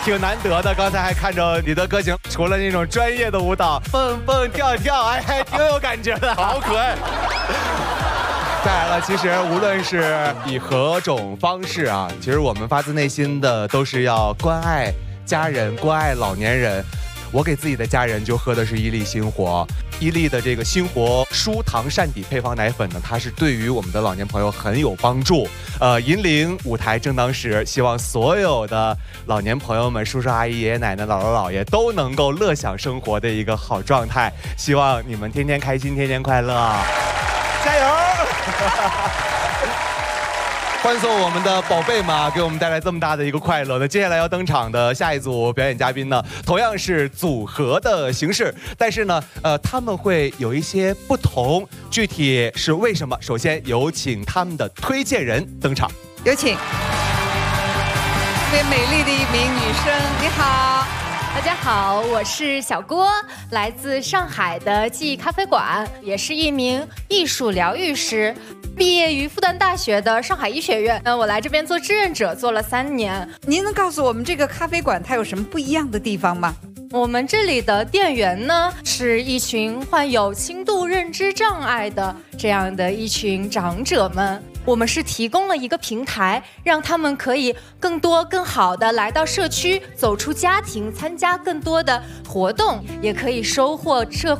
挺难得的。刚才还看着你的歌型，除了那种专业的舞蹈，蹦蹦跳跳，哎，还挺有感觉的， 好可爱。 再来了，其实无论是以何种方式啊，其实我们发自内心的都是要关爱家人、关爱老年人。我给自己的家人就喝的是伊利星活，伊利的这个星活舒糖善底配方奶粉呢，它是对于我们的老年朋友很有帮助。银铃舞台正当时，希望所有的老年朋友们、叔叔阿姨、爷爷奶奶、姥姥姥爷都能够乐享生活的一个好状态。希望你们天天开心，天天快乐，加油！欢送我们的宝贝们，给我们带来这么大的一个快乐。那接下来要登场的下一组表演嘉宾呢，同样是组合的形式，但是呢，他们会有一些不同，具体是为什么？首先有请他们的推荐人登场， 有请。特别美丽的一名女生，你好。 大家好，我是小郭，来自上海的记忆咖啡馆，也是一名艺术疗愈师，毕业于复旦大学的上海医学院。我来这边做志愿者做了3年。 您能告诉我们这个咖啡馆它有什么不一样的地方吗？ 我们这里的店员呢，是一群患有轻度认知障碍的这样的一群长者们。我们是提供了一个平台，让他们可以更多、更好的来到社区，走出家庭，参加更多的活动，也可以收获社会